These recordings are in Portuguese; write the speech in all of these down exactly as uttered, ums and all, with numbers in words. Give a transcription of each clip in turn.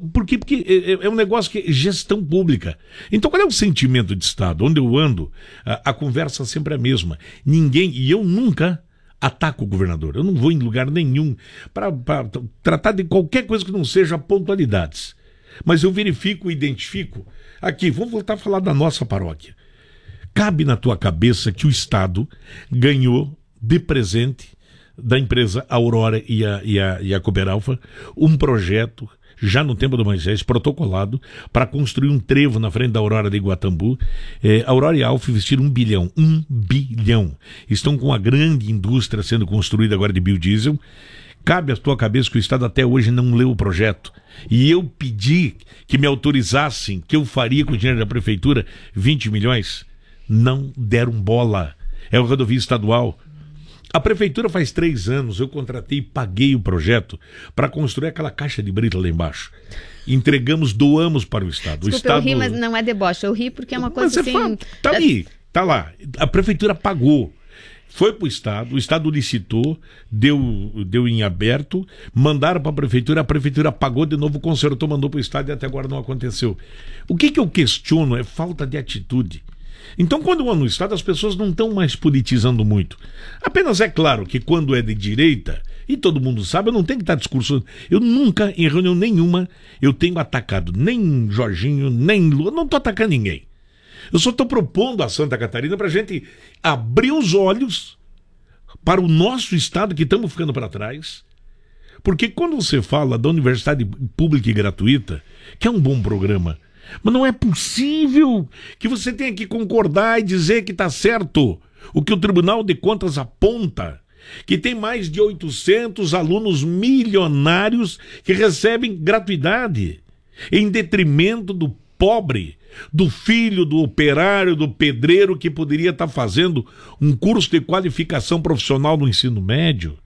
por quê? Porque é, é um negócio que é gestão pública. Então, qual é o sentimento de Estado? Onde eu ando, a, a conversa sempre é a mesma. Ninguém, e eu nunca ataco o governador. Eu não vou em lugar nenhum para tratar de qualquer coisa que não seja pontualidades. Mas eu verifico, identifico. Aqui, vamos voltar a falar da nossa paróquia. Cabe na tua cabeça que o Estado ganhou de presente da empresa Aurora e a, e a, e a Cooperalfa um projeto, já no tempo do Moisés, protocolado, para construir um trevo na frente da Aurora de Iguatambu. É, Aurora e Alfa investiram um bilhão. Um bilhão. Estão com uma grande indústria sendo construída agora de biodiesel. Cabe à tua cabeça que o Estado até hoje não leu o projeto. E eu pedi que me autorizassem, que eu faria com o dinheiro da prefeitura vinte milhões. Não deram bola. É o rodovia estadual. A prefeitura faz três anos, eu contratei e paguei o projeto para construir aquela caixa de brita lá embaixo. Entregamos, doamos para o Estado. Desculpa, o Estado... eu ri, mas não é deboche. Eu ri porque é uma coisa assim... Fala, tá ali, tá lá. A prefeitura pagou. Foi para o Estado, o Estado licitou, deu, deu em aberto, mandaram para a prefeitura, a prefeitura pagou de novo, consertou, mandou para o Estado e até agora não aconteceu. O que, que eu questiono é falta de atitude. Então, quando eu ando no Estado, as pessoas não estão mais politizando muito. Apenas é claro que quando é de direita, e todo mundo sabe, eu não tenho que estar discursando. Eu nunca, em reunião nenhuma, eu tenho atacado nem Jorginho, nem Lula, não estou atacando ninguém. Eu só estou propondo a Santa Catarina para a gente abrir os olhos para o nosso Estado, que estamos ficando para trás. Porque quando você fala da universidade pública e gratuita, que é um bom programa, mas não é possível que você tenha que concordar e dizer que está certo o que o Tribunal de Contas aponta, que tem mais de oitocentos alunos milionários que recebem gratuidade, em detrimento do pobre, do filho do operário, do pedreiro que poderia estar fazendo um curso de qualificação profissional no ensino médio.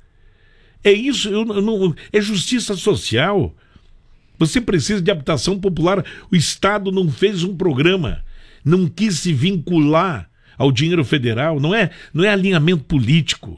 É isso, eu, eu não, é justiça social. Você precisa de habitação popular. O Estado não fez um programa, não quis se vincular ao dinheiro federal, não é, não é alinhamento político,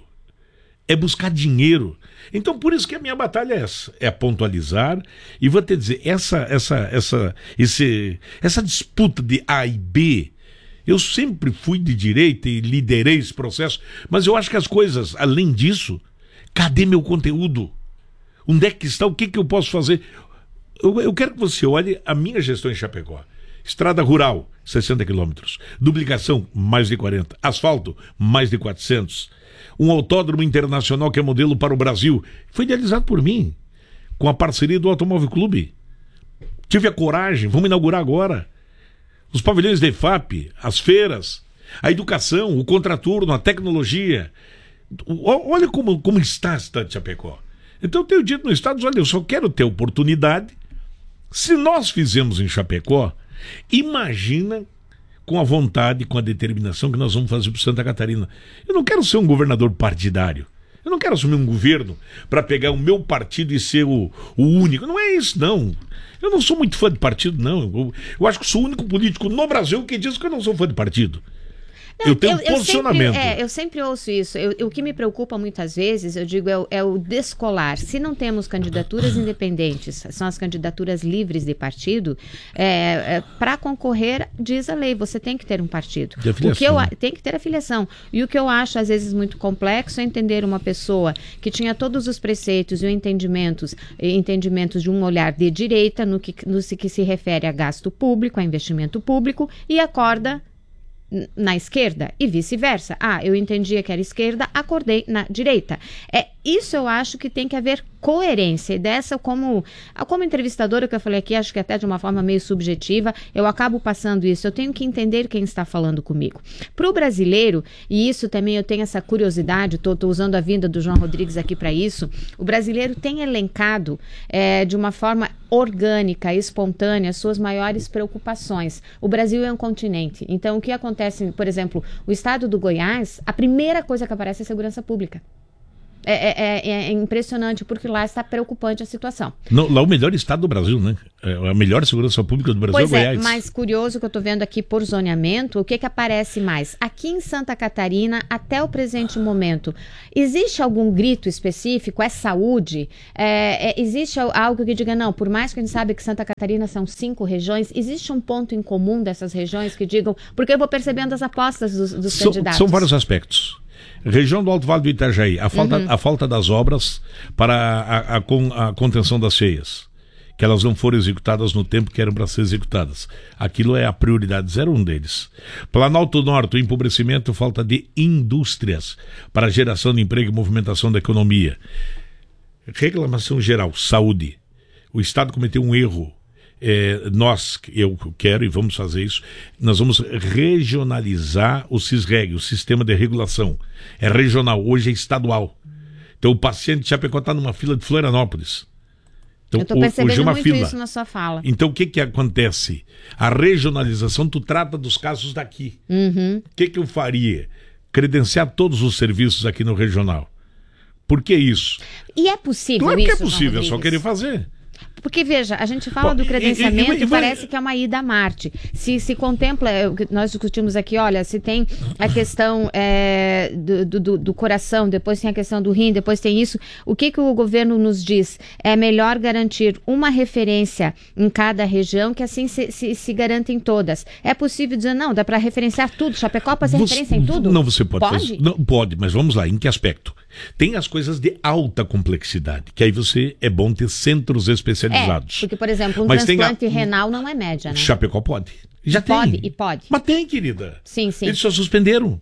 é buscar dinheiro. Então, por isso que a minha batalha é essa, é pontualizar. E vou te dizer, essa, essa, essa, esse, essa disputa de A e B, eu sempre fui de direita e liderei esse processo, mas eu acho que as coisas, além disso, cadê meu conteúdo? Onde é que está? O que, que eu posso fazer? Eu, eu quero que você olhe a minha gestão em Chapecó. Estrada rural, sessenta quilômetros. Duplicação, mais de quarenta. Asfalto, mais de quatrocentos. Um autódromo internacional que é modelo para o Brasil. Foi idealizado por mim, com a parceria do Automóvel Clube. Tive a coragem, vamos inaugurar agora. Os pavilhões da E F A P, as feiras, a educação, o contraturno, a tecnologia. Olha como, como está a cidade de Chapecó. Então eu tenho dito no Estado, olha, eu só quero ter oportunidade. Se nós fizemos em Chapecó, imagina com a vontade, com a determinação que nós vamos fazer para Santa Catarina. Eu não quero ser um governador partidário. Eu não quero assumir um governo para pegar o meu partido e ser o, o único. Não é isso, não. Eu não sou muito fã de partido, não. Eu, eu acho que sou o único político no Brasil que diz que eu não sou fã de partido. Não, eu tenho eu, eu posicionamento. Sempre, é, eu sempre ouço isso. Eu, eu, o que me preocupa muitas vezes, eu digo, é o, é o descolar. Se não temos candidaturas independentes, são as candidaturas livres de partido, é, é, para concorrer, diz a lei, você tem que ter um partido. O que eu, tem que ter afiliação. E o que eu acho, às vezes, muito complexo é entender uma pessoa que tinha todos os preceitos e entendimentos, entendimentos de um olhar de direita no que, no que se refere a gasto público, a investimento público, e acorda na esquerda e vice-versa. Ah, eu entendia que era esquerda, acordei na direita. É, isso eu acho que tem que haver coerência. E dessa, como, como entrevistadora, que eu falei aqui, acho que até de uma forma meio subjetiva, eu acabo passando isso. Eu tenho que entender quem está falando comigo. Para o brasileiro, e isso também eu tenho essa curiosidade, estou usando a vinda do João Rodrigues aqui para isso, o brasileiro tem elencado é, de uma forma orgânica, espontânea, suas maiores preocupações. O Brasil é um continente. Então, o que acontece, por exemplo, o estado do Goiás, a primeira coisa que aparece é a segurança pública. é, é, é impressionante, porque lá está preocupante a situação. Não, lá é o melhor estado do Brasil, né? É a melhor segurança pública do Brasil pois é é, Goiás. mas curioso que eu estou vendo aqui por zoneamento, o que que aparece mais? Aqui em Santa Catarina, até o presente momento, existe algum grito específico? É saúde? É, é, existe algo que diga, não, por mais que a gente sabe que Santa Catarina são cinco regiões, existe um ponto em comum dessas regiões que digam, porque eu vou percebendo as apostas dos, dos são, candidatos. São vários aspectos. Região do Alto Vale do Itajaí, a falta, uhum. a falta das obras para a, a, a contenção das cheias, que elas não foram executadas no tempo que eram para ser executadas. Aquilo é a prioridade zero um deles. Planalto Norte, o empobrecimento, falta de indústrias para geração de emprego e movimentação da economia. Reclamação geral, saúde. O Estado cometeu um erro. É, nós, eu quero e vamos fazer isso, nós vamos regionalizar o SISREG, o Sistema de Regulação. É regional, hoje é estadual. Então o paciente de Chapecó está numa fila de Florianópolis. Então, eu estou percebendo hoje é uma muito fila. isso na sua fala. Então o que que acontece? A regionalização, tu trata dos casos daqui. O uhum. que que eu faria? Credenciar todos os serviços aqui no regional. Por que isso? E é possível claro isso, que é possível, é só Rodrigues? querer fazer. Porque, veja, a gente fala Bom, do credenciamento e, e, e, e parece que é uma ida a Marte. Se, se contempla, nós discutimos aqui, olha, se tem a questão é, do, do, do coração, depois tem a questão do rim, depois tem isso, o que, que o governo nos diz? É melhor garantir uma referência em cada região, que assim se, se, se garantem todas. É possível dizer, não, dá para referenciar tudo, Chapecó pode ser você, referência em tudo? Não, você pode. Pode? Fazer, não, pode, mas vamos lá, em que aspecto? Tem as coisas de alta complexidade, que aí você é bom ter centros especializados. É, porque, por exemplo, um mas transplante a... renal não é média, né? Chapecó pode. Já e tem. Pode, e pode. Mas tem, querida. Sim, sim. Eles só suspenderam.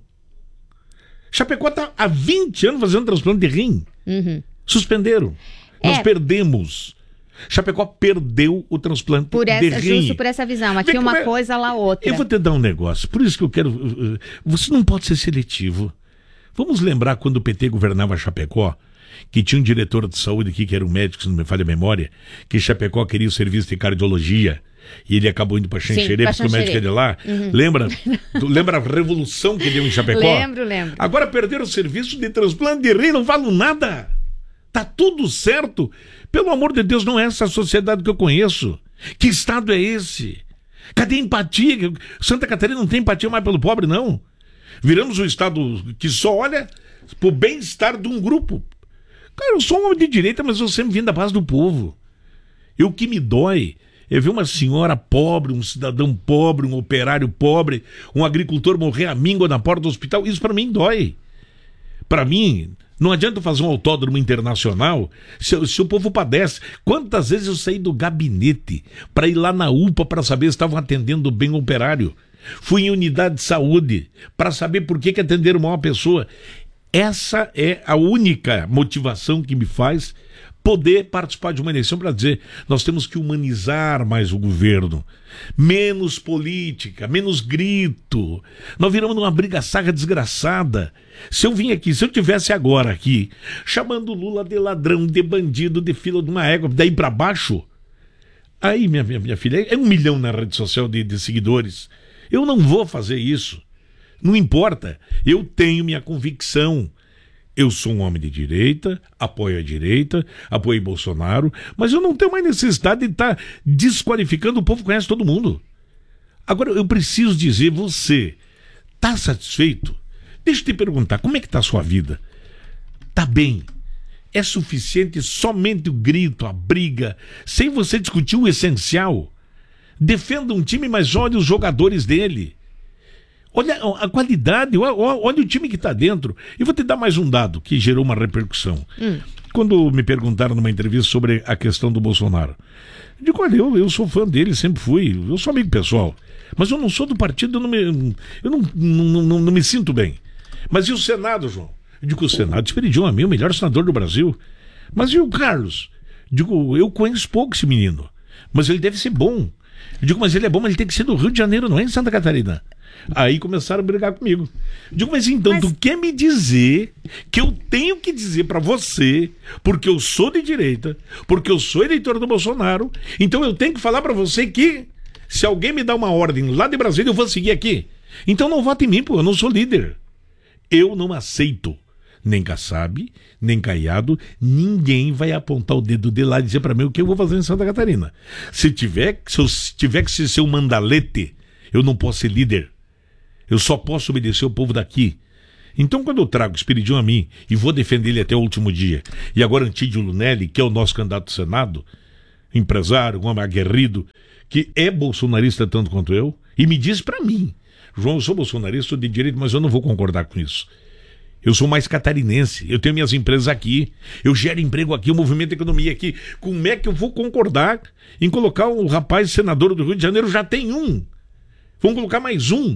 Chapecó está há vinte anos fazendo transplante de rim. Uhum. Suspenderam. É. Nós perdemos. Chapecó perdeu o transplante por essa, de rim. Justo por essa visão. Aqui uma é... coisa, lá outra. Eu vou te dar um negócio. Por isso que eu quero... Você não pode ser seletivo. Vamos lembrar quando o P T governava Chapecó, que tinha um diretor de saúde aqui, que era um médico, se não me falha a memória, que Chapecó queria o serviço de cardiologia, e ele acabou indo para Xanxerê, porque o médico é de lá. Uhum. Lembra? Tu lembra a revolução que deu em Chapecó? Lembro, lembro. Agora perderam o serviço de transplante de rim, não falam nada. Tá tudo certo. Pelo amor de Deus, não é essa a sociedade que eu conheço. Que estado é esse? Cadê a empatia? Santa Catarina não tem empatia mais pelo pobre, não. Viramos um estado que só olha pro bem-estar de um grupo. Cara, eu sou um homem de direita, mas eu sempre vim da paz do povo. E o que me dói é ver uma senhora pobre, um cidadão pobre, um operário pobre, um agricultor morrer à míngua na porta do hospital. Isso para mim dói. Para mim, não adianta fazer um autódromo internacional se, se o povo padece. Quantas vezes eu saí do gabinete para ir lá na U P A para saber se estavam atendendo bem o operário? Fui em unidade de saúde para saber por que, que atenderam mal a pessoa. Essa é a única motivação que me faz poder participar de uma eleição, para dizer, nós temos que humanizar mais o governo. Menos política, menos grito. Nós viramos numa briga-saga desgraçada. Se eu vim aqui, se eu tivesse agora aqui, chamando Lula de ladrão, de bandido, de fila de uma égua, daí para baixo, aí, minha, minha, minha filha, é um milhão na rede social de, de seguidores. Eu não vou fazer isso. Não importa. Eu tenho minha convicção. Eu sou um homem de direita, apoio a direita, apoio Bolsonaro, mas eu não tenho mais necessidade de estar desqualificando. O povo conhece todo mundo. Agora, eu preciso dizer, você está satisfeito? Deixa eu te perguntar, como é que está a sua vida? Está bem? É suficiente somente o grito, a briga, sem você discutir o essencial? Defenda um time, mas olhe os jogadores dele. Olha a qualidade, olha o time que está dentro. E vou te dar mais um dado que gerou uma repercussão. Hum. Quando me perguntaram numa entrevista sobre a questão do Bolsonaro, eu digo, olha, eu, eu sou fã dele, sempre fui, eu sou amigo pessoal, mas eu não sou do partido, eu não me, eu não, não, não, não me sinto bem. Mas e o Senado, João? Eu digo, o Senado despediu a mim, o melhor senador do Brasil. Mas e o Carlos? Eu digo, eu conheço pouco esse menino, mas ele deve ser bom. Eu digo, mas ele é bom, mas ele tem que ser do Rio de Janeiro, não é em Santa Catarina. Aí começaram a brigar comigo. Eu digo, mas então, mas... tu quer me dizer que eu tenho que dizer pra você, porque eu sou de direita, porque eu sou eleitor do Bolsonaro, então eu tenho que falar pra você que se alguém me dá uma ordem lá de Brasília, eu vou seguir aqui. Então não vote em mim, pô, eu não sou líder. Eu não aceito nem Kassab, nem Caiado, ninguém vai apontar o dedo de lá e dizer para mim o que eu vou fazer em Santa Catarina. Se tiver, se eu tiver que ser um mandalete, eu não posso ser líder. Eu só posso obedecer o povo daqui. Então, quando eu trago o Espiridão a mim e vou defender ele até o último dia, e agora Antídio Lunelli, que é o nosso candidato ao Senado, empresário, um homem aguerrido, que é bolsonarista tanto quanto eu, e me diz para mim, João, eu sou bolsonarista, sou de direito, mas eu não vou concordar com isso. Eu sou mais catarinense, eu tenho minhas empresas aqui, eu gero emprego aqui, o movimento de economia aqui. Como é que eu vou concordar em colocar o rapaz senador do Rio de Janeiro? Já tem um. Vamos colocar mais um.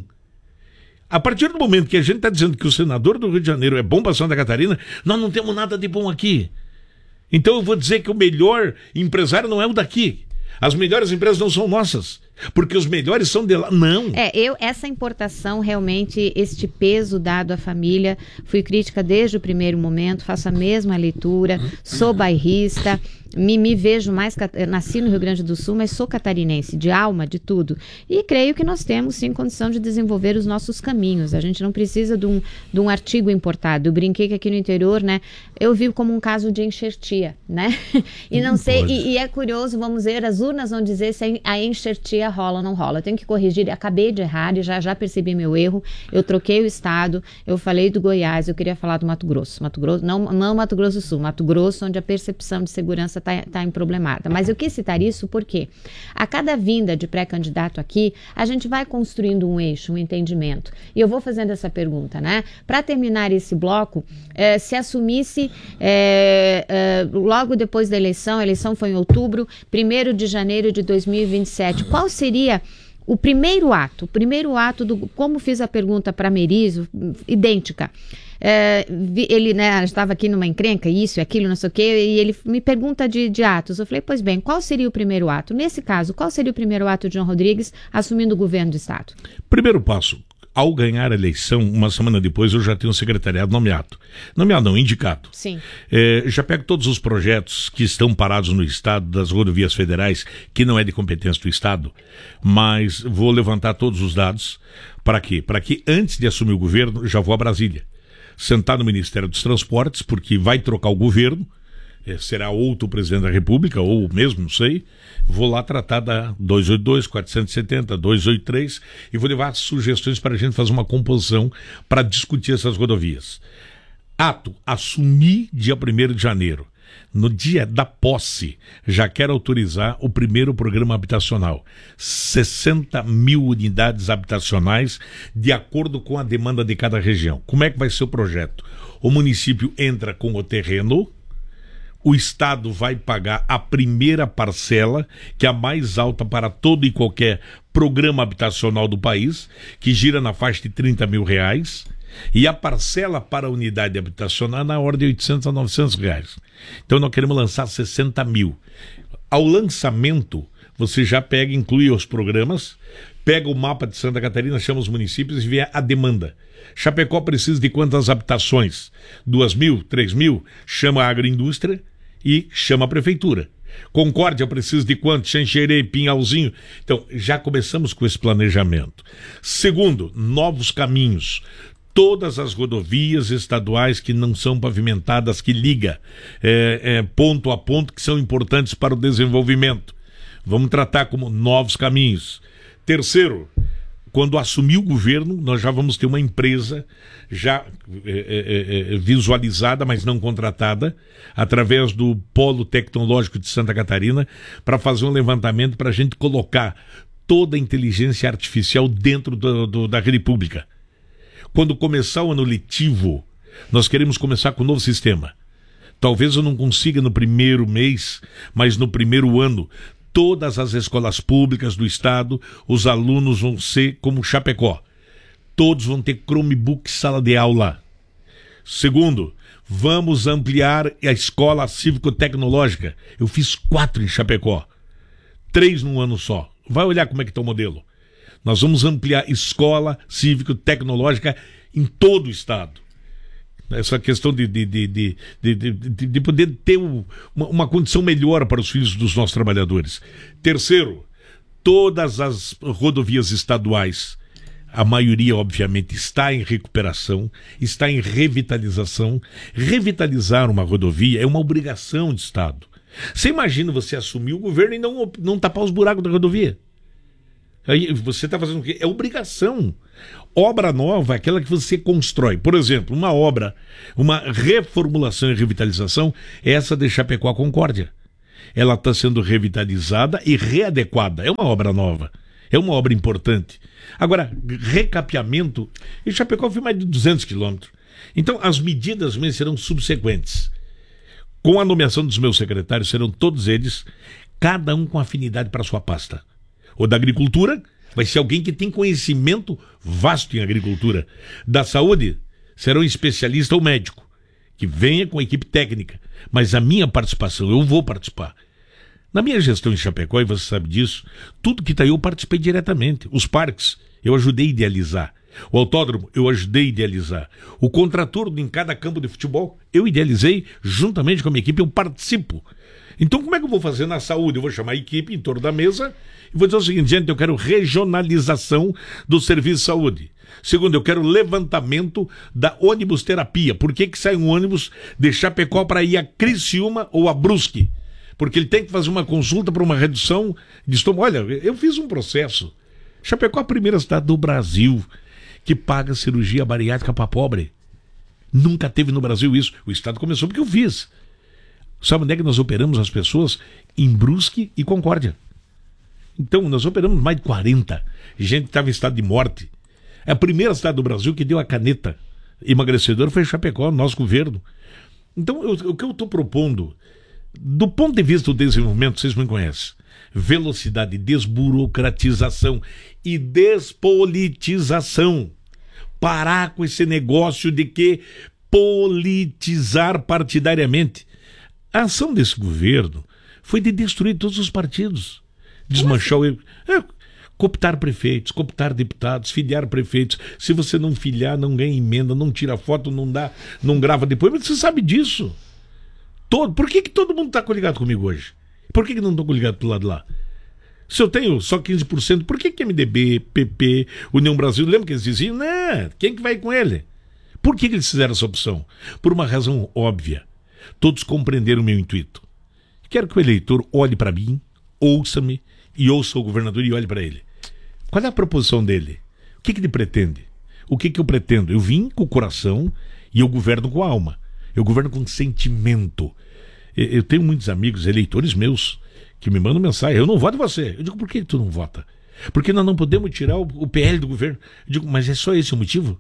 A partir do momento que a gente está dizendo que o senador do Rio de Janeiro é bom para Santa Catarina, nós não temos nada de bom aqui. Então eu vou dizer que o melhor empresário não é o daqui. As melhores empresas não são nossas, porque os melhores são de lá. Não. É, eu, essa importação, realmente, este peso dado à família, fui crítica desde o primeiro momento, faço a mesma leitura, sou bairrista, me, me vejo mais, nasci no Rio Grande do Sul, mas sou catarinense, de alma, de tudo. E creio que nós temos, sim, condição de desenvolver os nossos caminhos. A gente não precisa de um, de um artigo importado. Eu brinquei que aqui no interior, né, eu vivo como um caso de enxertia, né? E não, não sei, e, e é curioso, vamos ver, as urnas vão dizer se a enxertia rola ou não rola. Eu tenho que corrigir, acabei de errar e já, já percebi meu erro. Eu troquei o estado, eu falei do Goiás, eu queria falar do Mato Grosso. Mato Grosso, não, não Mato Grosso do Sul, Mato Grosso, onde a percepção de segurança está tá emproblemada. Mas eu quis citar isso porque a cada vinda de pré-candidato aqui, a gente vai construindo um eixo, um entendimento. E eu vou fazendo essa pergunta, né? Para terminar esse bloco, eh, se assumisse eh, eh, logo depois da eleição, a eleição foi em outubro, primeiro de janeiro de dois mil e vinte e sete, qual seria o primeiro ato, o primeiro ato do, como fiz a pergunta para Merizo, idêntica. É, ele, né, estava aqui numa encrenca, isso e aquilo, não sei o quê, e ele me pergunta de, de atos. Eu falei, pois bem, qual seria o primeiro ato? Nesse caso, qual seria o primeiro ato de João Rodrigues assumindo o governo do estado? Primeiro passo, ao ganhar a eleição, uma semana depois eu já tenho um secretariado nomeado. Nomeado não, indicado. Sim. É, já pego todos os projetos que estão parados no estado, das rodovias federais, que não é de competência do estado, mas vou levantar todos os dados. Para quê? Para que antes de assumir o governo, já vou a Brasília. Sentar no Ministério dos Transportes, porque vai trocar o governo, é, será outro presidente da República, ou mesmo, não sei. Vou lá tratar da duzentos e oitenta e dois, quatrocentos e setenta, duzentos e oitenta e três e vou levar sugestões para a gente fazer uma composição para discutir essas rodovias. Ato, assumir dia primeiro de janeiro. No dia da posse, já quero autorizar o primeiro programa habitacional. sessenta mil unidades habitacionais, de acordo com a demanda de cada região. Como é que vai ser o projeto? O município entra com o terreno, o Estado vai pagar a primeira parcela, que é a mais alta para todo e qualquer programa habitacional do país, que gira na faixa de trinta mil reais. E a parcela para a unidade habitacional na ordem de oitocentos a novecentos reais. Então nós queremos lançar sessenta mil. Ao lançamento, você já pega, inclui os programas, pega o mapa de Santa Catarina, chama os municípios e vê a demanda. Chapecó precisa de quantas habitações? Duas mil? Três mil? Chama a agroindústria e chama a prefeitura. Concórdia precisa de quanto? Xanxerê, Pinhalzinho. Então, já começamos com esse planejamento. Segundo, novos caminhos. Todas as rodovias estaduais que não são pavimentadas, que liga é, é, ponto a ponto, que são importantes para o desenvolvimento. Vamos tratar como novos caminhos. Terceiro, quando assumir o governo, nós já vamos ter uma empresa já é, é, é, visualizada, mas não contratada, através do Polo Tecnológico de Santa Catarina, para fazer um levantamento para a gente colocar toda a inteligência artificial dentro do, do, da rede pública. Quando começar o ano letivo, nós queremos começar com um novo sistema. Talvez eu não consiga no primeiro mês, mas no primeiro ano, todas as escolas públicas do estado, os alunos vão ser como Chapecó. Todos vão ter Chromebook sala de aula. Segundo, vamos ampliar a escola cívico-tecnológica. Eu fiz quatro em Chapecó. Três num ano só. Vai olhar como é que está o modelo. Nós vamos ampliar escola cívico-tecnológica em todo o estado. Essa questão de, de, de, de, de, de, de poder ter uma, uma condição melhor para os filhos dos nossos trabalhadores. Terceiro, todas as rodovias estaduais A maioria, obviamente, está em recuperação, está em revitalização. Revitalizar uma rodovia é uma obrigação de Estado. Você imagina você assumir o governo e não, não tapar os buracos da rodovia? Aí você está fazendo o quê? É obrigação. Obra nova é aquela que você constrói. Por exemplo, uma obra, uma reformulação e revitalização é essa de Chapecó Concórdia. Ela está sendo revitalizada e readequada. É uma obra nova. É uma obra importante. Agora, recapeamento, em Chapecó foi mais de duzentos quilômetros. Então, as medidas mesmo serão subsequentes. Com a nomeação dos meus secretários, serão todos eles, cada um com afinidade para a sua pasta. O da agricultura vai ser alguém que tem conhecimento vasto em agricultura. Da saúde, será um especialista ou médico, que venha com a equipe técnica. Mas a minha participação, eu vou participar. Na minha gestão em Chapecó, e você sabe disso, tudo que está aí eu participei diretamente. Os parques, eu ajudei a idealizar. O autódromo, eu ajudei a idealizar. O contraturno em cada campo de futebol, eu idealizei juntamente com a minha equipe, eu participo. Então como é que eu vou fazer na saúde? Eu vou chamar a equipe em torno da mesa e vou dizer o seguinte, gente, eu quero regionalização do serviço de saúde. Segundo, eu quero levantamento da ônibus terapia. Por que que sai um ônibus de Chapecó para ir a Criciúma ou a Brusque? Porque ele tem que fazer uma consulta para uma redução de estômago. Olha, eu fiz um processo. Chapecó é a primeira cidade do Brasil que paga cirurgia bariátrica para pobre. Nunca teve no Brasil isso. O Estado começou porque eu fiz. Sabe onde é que nós operamos as pessoas? Em Brusque e Concórdia. Então, nós operamos mais de quarenta. Gente que estava em estado de morte. É a primeira cidade do Brasil que deu a caneta emagrecedora foi Chapecó, nosso governo. Então, eu, o que eu estou propondo, do ponto de vista do desenvolvimento, vocês me conhecem, velocidade, desburocratização e despolitização. Parar com esse negócio de que politizar partidariamente. A ação desse governo foi de destruir todos os partidos. Desmanchar o... É, cooptar prefeitos, cooptar deputados, filiar prefeitos. Se você não filiar, não ganha emenda, não tira foto, não dá, não grava depois. Mas você sabe disso. Todo... Por que que todo mundo está coligado comigo hoje? Por que que não estou coligado pro lado de lá? Se eu tenho só quinze por cento, por que que M D B, P P, União Brasil, lembra que eles diziam? Não, quem que vai com ele? Por que que eles fizeram essa opção? Por uma razão óbvia. Todos compreenderam o meu intuito. Quero que o eleitor olhe para mim, ouça-me e ouça o governador e olhe para ele. Qual é a proposição dele? O que que ele pretende? O que que eu pretendo? Eu vim com o coração e eu governo com a alma. Eu governo com sentimento. Eu tenho muitos amigos, eleitores meus, que me mandam mensagem. Eu não voto em você. Eu digo, por que tu não vota? Porque nós não podemos tirar o, o P L do governo. Eu digo, mas é só esse o motivo?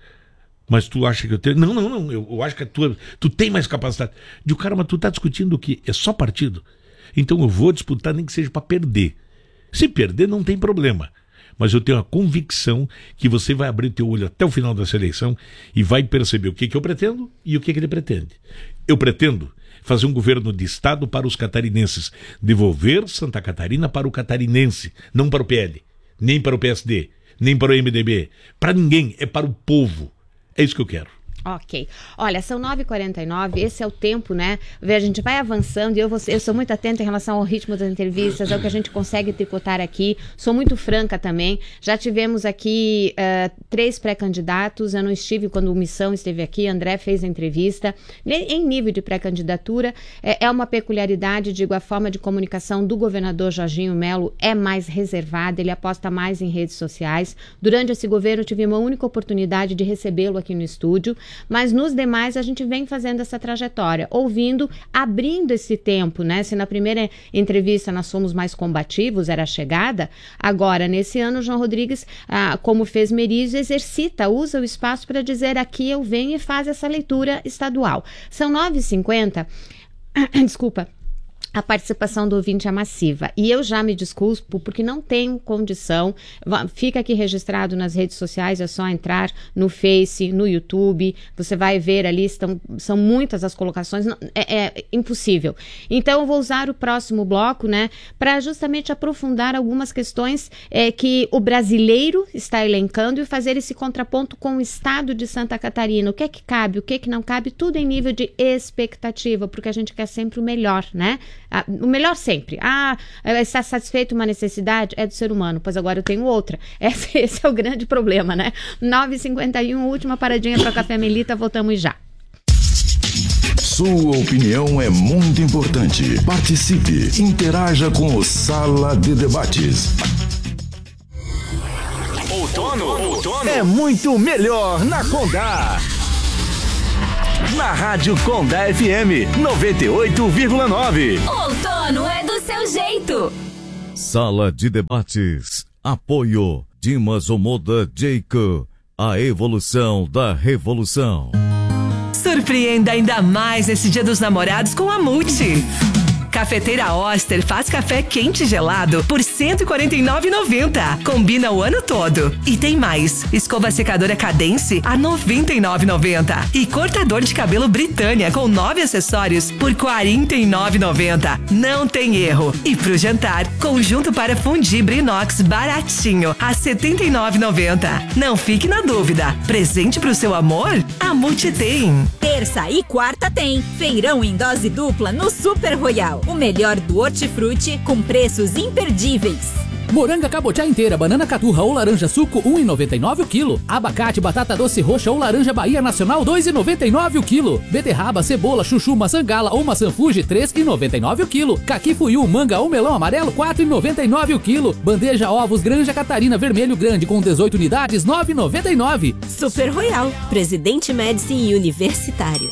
Mas tu acha que eu tenho... Não, não, não. Eu, eu acho que tu, tu tem mais capacidade. Eu digo, cara, mas tu tá discutindo o quê? É só partido? Então eu vou disputar nem que seja para perder. Se perder, não tem problema. Mas eu tenho a convicção que você vai abrir teu olho até o final dessa eleição e vai perceber o que que eu pretendo e o que que ele pretende. Eu pretendo fazer um governo de Estado para os catarinenses. Devolver Santa Catarina para o catarinense, não para o P L, nem para o P S D, nem para o M D B. Para ninguém, é para o povo. É isso que eu quero. Ok. Olha, são nove e quarenta e nove, esse é o tempo, né? A gente vai avançando e eu, vou, eu sou muito atenta em relação ao ritmo das entrevistas, é o que a gente consegue tricotar aqui. Sou muito franca também. Já tivemos aqui uh, três pré-candidatos, eu não estive quando o Missão esteve aqui, André fez a entrevista. Em nível de pré-candidatura, é, é uma peculiaridade, digo, a forma de comunicação do governador Jorginho Melo é mais reservada, ele aposta mais em redes sociais. Durante esse governo, eu tive uma única oportunidade de recebê-lo aqui no estúdio. Mas nos demais a gente vem fazendo essa trajetória, ouvindo, abrindo esse tempo, né? Se na primeira entrevista nós fomos mais combativos, era a chegada, agora nesse ano o João Rodrigues, ah, como fez Merizio, exercita, usa o espaço para dizer aqui eu venho e faz essa leitura estadual. São nove e cinquenta, desculpa. A participação do ouvinte é massiva. E eu já me desculpo porque não tenho condição. Fica aqui registrado nas redes sociais, é só entrar no Face, no YouTube. Você vai ver ali, estão, são muitas as colocações. Não, é, é impossível. Então, eu vou usar o próximo bloco, né, para justamente aprofundar algumas questões é, que o brasileiro está elencando e fazer esse contraponto com o estado de Santa Catarina. O que é que cabe, o que é que não cabe, tudo em nível de expectativa, porque a gente quer sempre o melhor, né? Ah, o melhor sempre. Ah, está satisfeito uma necessidade? É do ser humano. Pois agora eu tenho outra. Esse, esse é o grande problema, né? nove e cinquenta e um, última paradinha para Café Melita. Voltamos já. Sua opinião é muito importante. Participe, interaja com o Sala de Debates. Outono, outono é muito melhor na Condá. Na Rádio Condá F M noventa e oito vírgula nove. Outono é do seu jeito. Sala de Debates. Apoio Dimas Omoda Jeico. A evolução da revolução. Surpreenda ainda mais esse Dia dos Namorados com a Multi. Cafeteira Oster faz café quente e gelado por cento e quarenta e nove reais e noventa centavos. Combina o ano todo. E tem mais. Escova secadora Cadence a noventa e nove reais e noventa centavos. E cortador de cabelo Britânia com nove acessórios por quarenta e nove reais e noventa centavos. Não tem erro. E pro jantar, conjunto para fundir Brinox baratinho a setenta e nove reais e noventa centavos. Não fique na dúvida. Presente pro seu amor? A Multi tem. Terça e quarta tem. Feirão em dose dupla no Super Royal. O melhor do hortifruti com preços imperdíveis. Moranga cabotiá inteira, banana caturra ou laranja suco um real e noventa e nove centavos o quilo. Abacate, batata doce roxa ou laranja Bahia Nacional dois reais e noventa e nove centavos o quilo. Beterraba, cebola, chuchu, maçã gala ou maçã Fuji três reais e noventa e nove centavos o quilo. Caqui fuiu, manga ou melão amarelo quatro reais e noventa e nove centavos o quilo. Bandeja ovos Granja Catarina vermelho grande com dezoito unidades nove reais e noventa e nove centavos. Super Royal, Presidente Médici e Universitário.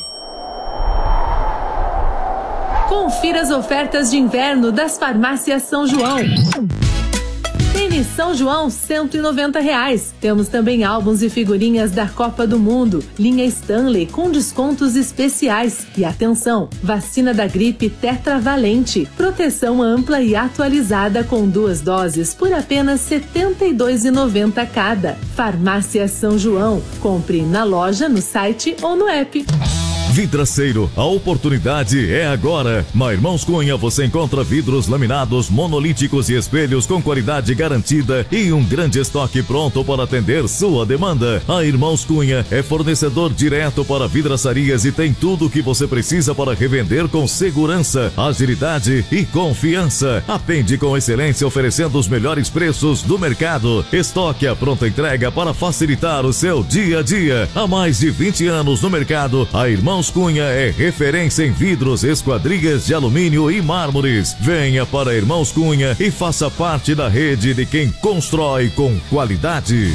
Confira as ofertas de inverno das farmácias São João. Tênis São João, cento e noventa reais. Temos também álbuns e figurinhas da Copa do Mundo. Linha Stanley com descontos especiais. E atenção, vacina da gripe tetravalente. Proteção ampla e atualizada com duas doses por apenas setenta e dois reais e noventa centavos cada. Farmácia São João. Compre na loja, no site ou no app. Vidraceiro, a oportunidade é agora. Na Irmãos Cunha você encontra vidros laminados, monolíticos e espelhos com qualidade garantida e um grande estoque pronto para atender sua demanda. A Irmãos Cunha é fornecedor direto para vidraçarias e tem tudo o que você precisa para revender com segurança, agilidade e confiança. Atende com excelência oferecendo os melhores preços do mercado. Estoque a pronta entrega para facilitar o seu dia a dia. Há mais de vinte anos no mercado, a Irmãos Cunha é referência em vidros, esquadrias de alumínio e mármores. Venha para Irmãos Cunha e faça parte da rede de quem constrói com qualidade.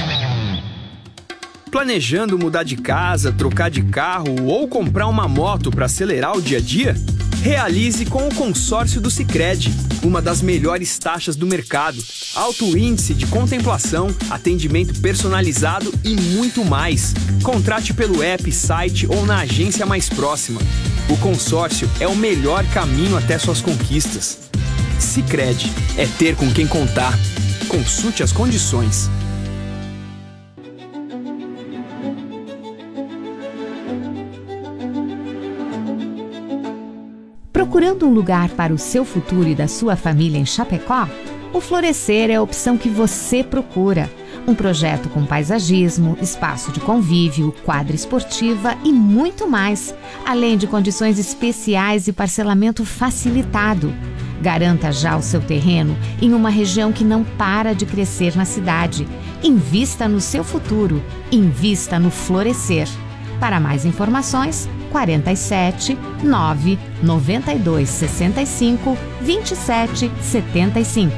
Planejando mudar de casa, trocar de carro ou comprar uma moto para acelerar o dia a dia? Realize com o consórcio do Sicredi, uma das melhores taxas do mercado, alto índice de contemplação, atendimento personalizado e muito mais. Contrate pelo app, site ou na agência mais próxima. O consórcio é o melhor caminho até suas conquistas. Sicredi é ter com quem contar. Consulte as condições. Procurando um lugar para o seu futuro e da sua família em Chapecó? O Florescer é a opção que você procura. Um projeto com paisagismo, espaço de convívio, quadra esportiva e muito mais, além de condições especiais e parcelamento facilitado. Garanta já o seu terreno em uma região que não para de crescer na cidade. Invista no seu futuro. Invista no Florescer. Para mais informações, quarenta e sete, nove, noventa e dois, sessenta e cinco, vinte e sete, setenta e cinco.